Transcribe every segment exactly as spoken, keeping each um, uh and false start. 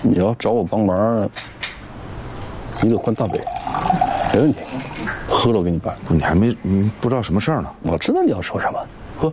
你要找我帮忙，你得换大杯，没问题，喝了我给你办。 你还没你不知道什么事儿呢？ 我知道你要说什么，喝。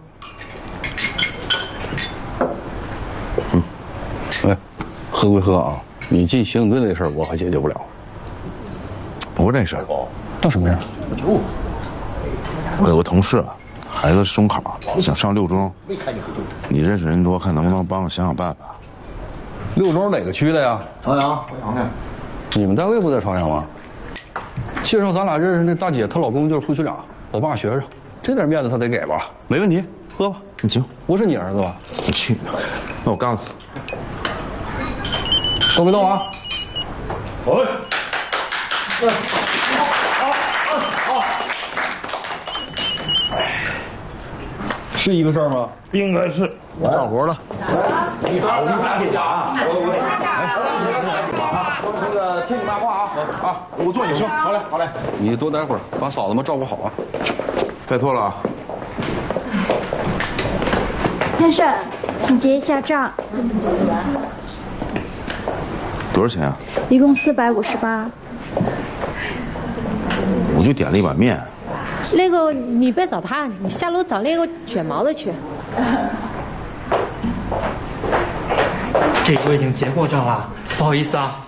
嗯， 哎，喝归喝啊，你进刑警队那事儿我可解决不了。 不是那事儿， 那什么事？ 我有个同事，孩子中考，想上六中。你认识人多，看能不能帮我想想办法。 六中哪个区的呀？ 朝阳，朝阳的。 你们单位不在朝阳吗？介绍咱俩认识那大姐，她老公就是副区长，我爸学生，这点面子他得给吧？没问题，喝吧。 你行， 不是你儿子吧？ 你去，那我告诉你，动没动啊？ 哎。 好，好，好。是一个事儿吗？ 应该是。 我干活了。 你打我，你打你啊！ 那个听你妈话啊啊！我坐你车，好嘞，好嘞。你多待会儿，把嫂子们照顾好啊。 拜托了啊。 先生，请结一下账。 多少钱啊？ 一共四百五十八。 我就点了一碗面。 那个你别找他，你下楼找那个卷毛的去。 这桌已经结过账了，不好意思啊。